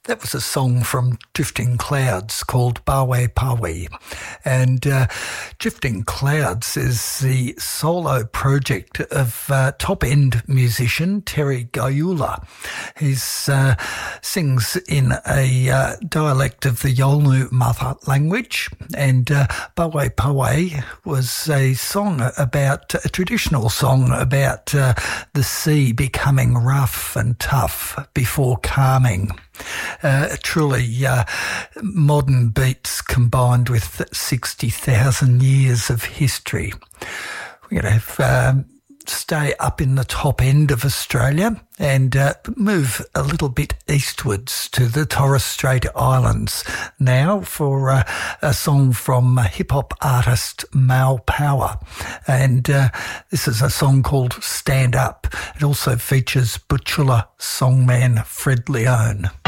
That was a song from Drifting Clouds called Pawe Pawe. And Drifting Clouds is the solo project of top-end musician Terry Gayula. He sings in a dialect of the Yolngu mother language, and Pawe Pawe was a traditional song about the sea becoming rough and tough before calming. Truly modern beats combined with 60,000 years of history. We're going to stay up in the top end of Australia and move a little bit eastwards to the Torres Strait Islands now for a song from hip-hop artist Mal Power. And this is a song called Stand Up. It also features Butchulla songman Fred Leone.